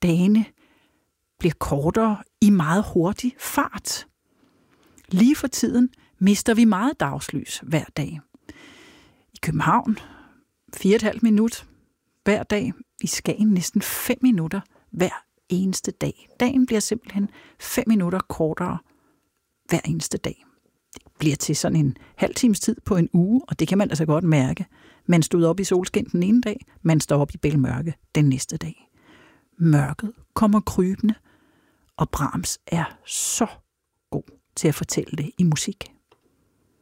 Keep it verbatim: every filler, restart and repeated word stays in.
dagene bliver kortere i meget hurtig fart. Lige for tiden mister vi meget dagslys hver dag. I København fire og et halvt minut hver dag. I Skagen næsten fem minutter hver eneste dag. Dagen bliver simpelthen fem minutter kortere hver eneste dag. Det bliver til sådan en halv times tid på en uge, og det kan man altså godt mærke. Man stod op i solskin den ene dag, man står op i bælmørke den næste dag. Mørket kommer krybende, og Brahms er så god til at fortælle det i musik.